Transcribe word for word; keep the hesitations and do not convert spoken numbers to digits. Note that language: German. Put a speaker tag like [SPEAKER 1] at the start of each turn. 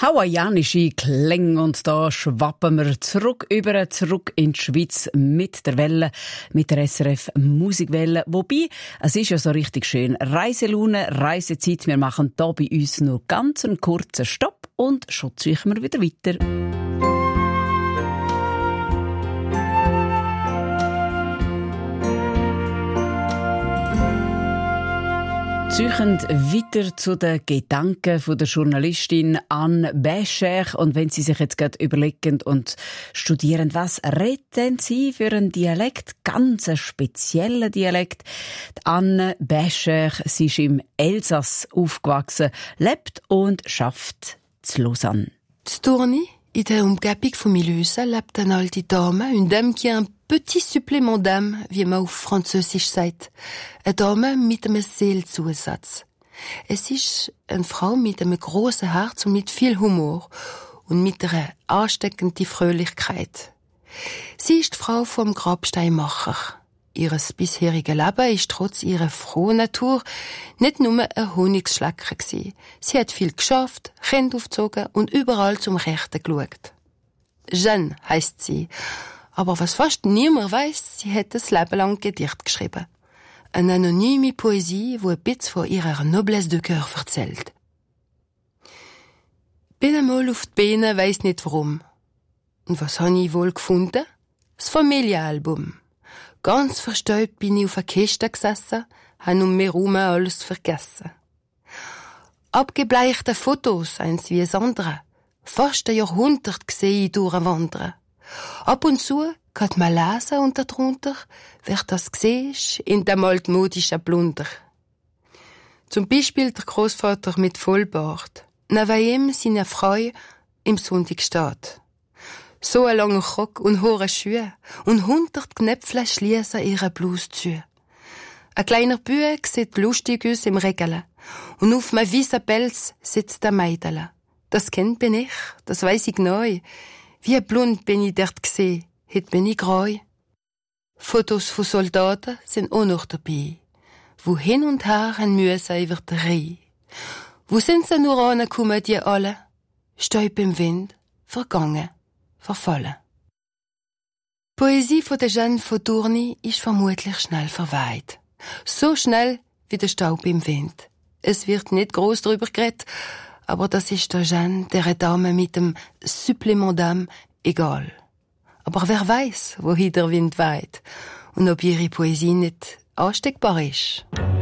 [SPEAKER 1] Hawaiianische Klänge und da schwappen wir zurück über, zurück in die Schweiz mit der Welle, mit der S R F Musikwelle. Wobei, es ist ja so richtig schön. Reiselaune, Reisezeit. Wir machen da bei uns nur ganz einen kurzen Stopp und schon ziehen wir wieder weiter. Züchen weiter zu den Gedanken von der Journalistin Anne Becher. Und wenn Sie sich jetzt gerade überlegen und studieren, was reden Sie für einen Dialekt, ganz einen speziellen Dialekt. Die Anne Becher, sie ist im Elsass aufgewachsen, lebt und schafft in Lausanne.
[SPEAKER 2] In Tournai, in der Umgebung von Milhausen, lebt eine alte Dame, une dame qui a un petit supplément d'âme, wie man auf Französisch sagt. Eine Dame mit einem Seelzusatz. Es ist eine Frau mit einem grossen Herz und mit viel Humor und mit einer ansteckenden Fröhlichkeit. Sie ist die Frau vom Grabsteinmacher. Ihres bisherigen Leben ist trotz ihrer frohen Natur nicht nur ein Honigschlecker gewesen. Sie hat viel geschafft, Kinder aufgezogen und überall zum Rechten geschaut. Jeanne heisst sie. Aber was fast niemand weiss, sie hat das Leben lang Gedicht geschrieben. Eine anonyme Poesie, die ein bisschen von ihrer Noblesse de Cœur erzählt. Bin einmal auf die Beine, weiss nicht warum. Und was habe ich wohl gefunden? Das Familienalbum. Ganz verstäubt bin ich auf einer Kiste gesessen, habe um mich herum alles vergessen. Abgebleichte Fotos, eins wie das andere. Fast ein Jahrhundert sehe ich durchwandern. Ab und zu kann man lesen und darunter, wer das siehst, in dem altmodischen Blunder. Zum Beispiel der Großvater mit Vollbart. Neben ihm seine Frau im Sonntag steht. So ein langer Rock und hohe Schuhe und hundert Knöpfe schließen ihre Blouse zu. Ein kleiner Bube sieht lustig aus im Regal und auf einem weißen Pelz sitzt ein Mädel. Das Kind bin ich, das weiss ich neu. Wie blond bin ich dort gesehen, heute bin ich grau. Fotos von Soldaten sind auch noch dabei, wo hin und her haben müssen über den Rhein. Wo sind sie nur angekommen, die alle? Stäub im Wind, vergangen, verfallen. Die Poesie von der Jeanne von Tournai ist vermutlich schnell verweht. So schnell wie der Staub im Wind. Es wird nicht groß darüber geredet, aber das ist der Jeanne, der Dame mit dem Supplément d'âme, egal. Aber wer weiß, wohin der Wind weht und ob ihre Poesie nicht ansteckbar ist.